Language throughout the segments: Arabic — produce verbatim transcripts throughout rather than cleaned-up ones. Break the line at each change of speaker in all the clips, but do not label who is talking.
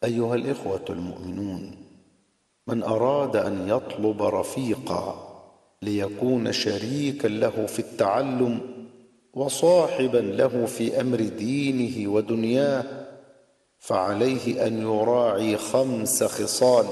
أيها الإخوة المؤمنون، من أراد أن يطلب رفيقا ليكون شريكا له في التعلم وصاحبا له في أمر دينه ودنياه، فعليه أن يراعي خمس خصال.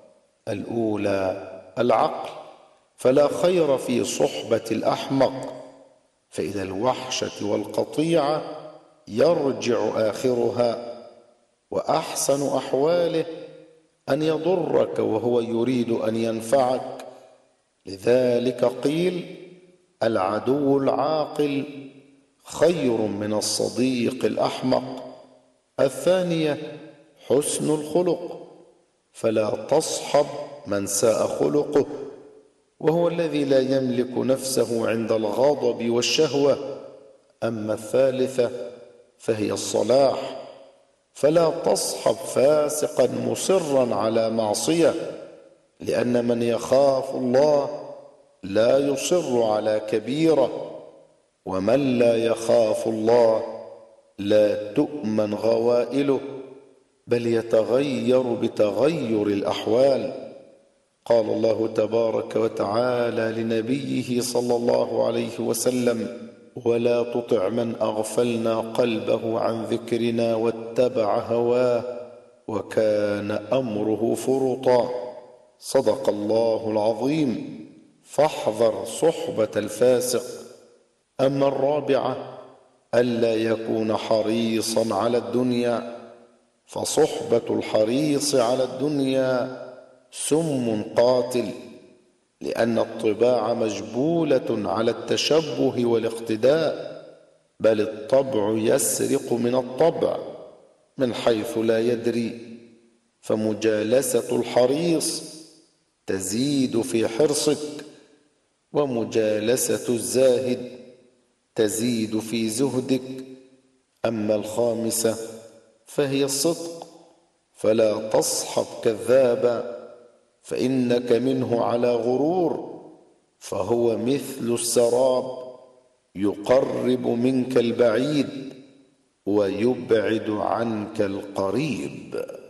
الأولى العقل، فلا خير في صحبة الأحمق، فإذا الوحشة والقطيعة يرجع آخرها، وأحسن أحواله أن يضرك وهو يريد أن ينفعك. لذلك قيل: العدو العاقل خير من الصديق الأحمق. الثانية حسن الخلق، فلا تصحب من ساء خلقه، وهو الذي لا يملك نفسه عند الغضب والشهوة. أما الثالثة فهي الصلاح، فلا تصحب فاسقا مصرا على معصية، لأن من يخاف الله لا يصر على كبيرة، ومن لا يخاف الله لا تؤمن غوائله، بل يتغير بتغير الأحوال. قال الله تبارك وتعالى لنبيه صلى الله عليه وسلم: ولا تطع من أغفلنا قلبه عن ذكرنا واتبع هواه وكان أمره فرطا. صدق الله العظيم. فاحذر صحبة الفاسق. أما الرابعة ألا يكون حريصا على الدنيا، فصحبة الحريص على الدنيا سم قاتل، لأن الطباع مجبولة على التشبه والاقتداء، بل الطبع يسرق من الطبع من حيث لا يدري. فمجالسة الحريص تزيد في حرصك، ومجالسة الزاهد تزيد في زهدك. أما الخامسة فهي الصدق، فلا تصحب كذابا، فإنك منه على غرور، فهو مثل السراب يقرب منك البعيد ويبعد عنك القريب.